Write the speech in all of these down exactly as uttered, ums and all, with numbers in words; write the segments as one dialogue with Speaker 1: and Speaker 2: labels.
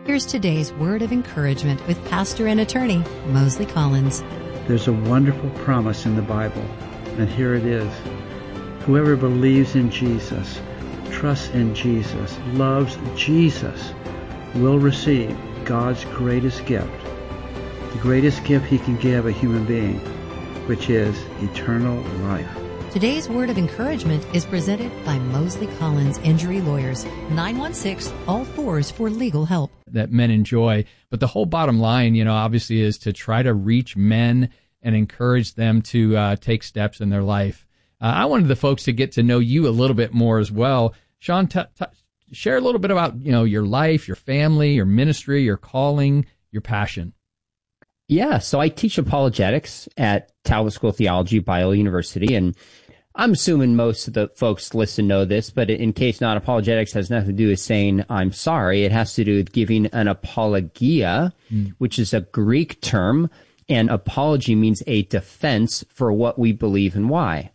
Speaker 1: Here's today's word of encouragement with pastor and attorney Mosley Collins.
Speaker 2: There's a wonderful promise in the Bible, and here it is. Whoever believes in Jesus, trusts in Jesus, loves Jesus, will receive God's greatest gift, the greatest gift he can give a human being, which is eternal life.
Speaker 1: Today's word of encouragement is presented by Mosley Collins Injury Lawyers, nine one six, all fours for legal help.
Speaker 3: That men enjoy. But the whole bottom line, you know, obviously is to try to reach men and encourage them to uh, take steps in their life. Uh, I wanted the folks to get to know you a little bit more as well. Sean, t- t- share a little bit about, you know, your life, your family, your ministry, your calling, your passion.
Speaker 4: Yeah, so I teach apologetics at Talbot School of Theology, Biola University, and I'm assuming most of the folks listen know this, but in case not, apologetics has nothing to do with saying I'm sorry. It has to do with giving an apologia, mm. which is a Greek term, and apology means a defense for what we believe and why.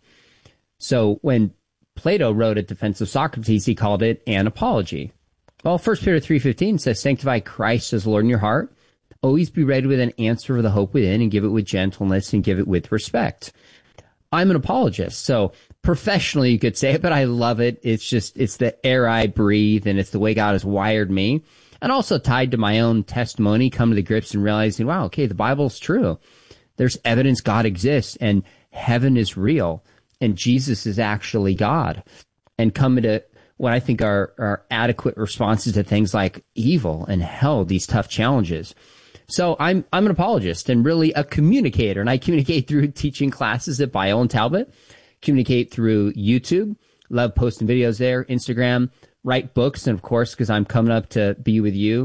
Speaker 4: So when Plato wrote a defense of Socrates, he called it an apology. Well, First Peter three fifteen says, sanctify Christ as Lord in your heart. Always be ready with an answer for the hope within, and give it with gentleness and give it with respect. I'm an apologist, so professionally you could say it, but I love it. It's just, it's the air I breathe, and it's the way God has wired me. And also tied to my own testimony, come to the grips and realizing, wow, okay, the Bible's true. There's evidence God exists, and heaven is real, and Jesus is actually God. And coming to what I think are, are adequate responses to things like evil and hell, these tough challenges. So I'm I'm an apologist and really a communicator, and I communicate through teaching classes at Biola and Talbot, communicate through YouTube, love posting videos there, Instagram, write books, and of course, because I'm coming up to be with you,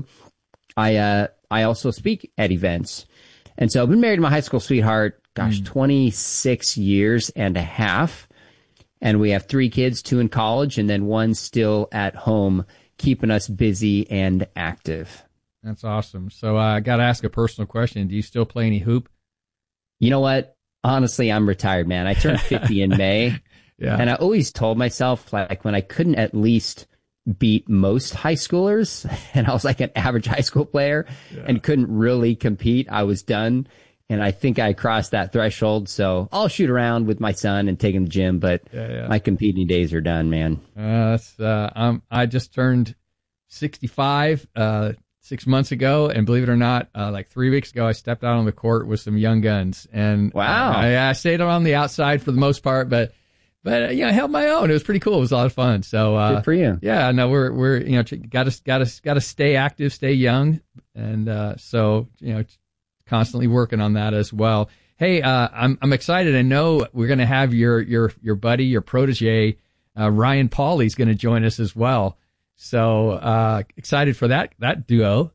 Speaker 4: I uh, I also speak at events. And so I've been married to my high school sweetheart, gosh, mm. twenty-six years and a half, and we have three kids, two in college, and then one still at home, keeping us busy and active.
Speaker 3: That's awesome. So uh, I got to ask a personal question. Do you still play any hoop?
Speaker 4: You know what? Honestly, I'm retired, man. I turned fifty in May. Yeah. And I always told myself, like, when I couldn't at least beat most high schoolers, and I was like an average high school player yeah. and couldn't really compete, I was done. And I think I crossed that threshold. So I'll shoot around with my son and take him to the gym, but yeah, yeah. my competing days are done, man.
Speaker 3: Uh, that's, uh, um, I just turned sixty-five, uh, six months ago, and believe it or not, uh, like three weeks ago, I stepped out on the court with some young guns, and
Speaker 4: wow,
Speaker 3: I, I stayed on the outside for the most part, but but uh, you know, I held my own. It was pretty cool. It was a lot of fun. So uh,
Speaker 4: good for you.
Speaker 3: Yeah, no, we're we're you know got to got to got to stay active, stay young, and uh, so you know, constantly working on that as well. Hey, uh, I'm I'm excited. I know we're going to have your your your buddy, your protege, uh, Ryan Pauly's going to join us as well. So uh, excited for that that duo.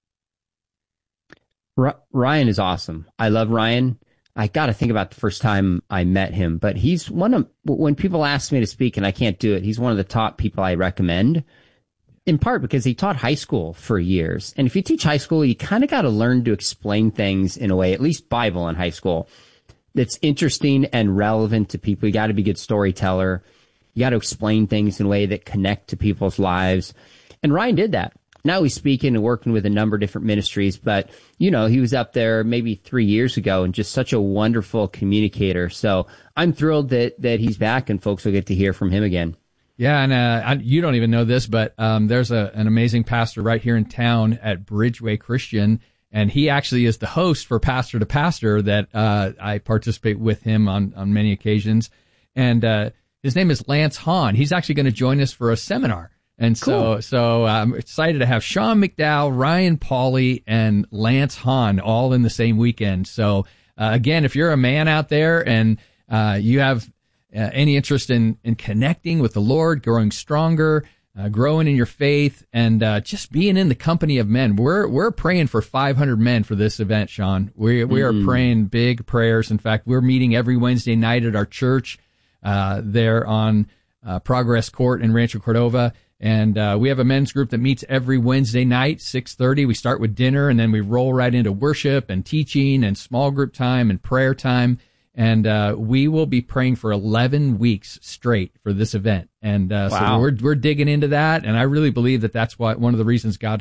Speaker 4: R- Ryan is awesome. I love Ryan. I got to think about the first time I met him, but he's one of, when people ask me to speak and I can't do it, he's one of the top people I recommend, in part because he taught high school for years. And if you teach high school, you kind of got to learn to explain things in a way, at least Bible in high school, that's interesting and relevant to people. You got to be a good storyteller. You got to explain things in a way that connect to people's lives. And Ryan did that. Now he's speaking and working with a number of different ministries, but, you know, he was up there maybe three years ago and just such a wonderful communicator. So I'm thrilled that, that he's back and folks will get to hear from him again.
Speaker 3: Yeah, and uh, I, you don't even know this, but um, there's a, an amazing pastor right here in town at Bridgeway Christian, and he actually is the host for Pastor to Pastor that uh, I participate with him on, on many occasions. And uh, his name is Lance Hahn. He's actually going to join us for a seminar. And so, cool. so I'm excited to have Sean McDowell, Ryan Pauly, and Lance Hahn all in the same weekend. So, uh, again, if you're a man out there and uh, you have uh, any interest in, in connecting with the Lord, growing stronger, uh, growing in your faith, and uh, just being in the company of men, we're we're praying for five hundred men for this event, Sean. We we mm-hmm. are praying big prayers. In fact, we're meeting every Wednesday night at our church uh, there on uh, Progress Court in Rancho Cordova. And uh, we have a men's group that meets every Wednesday night, six thirty. We start with dinner, and then we roll right into worship and teaching and small group time and prayer time. And uh, we will be praying for eleven weeks straight for this event. And uh, wow. so we're we're digging into that, and I really believe that that's why one of the reasons God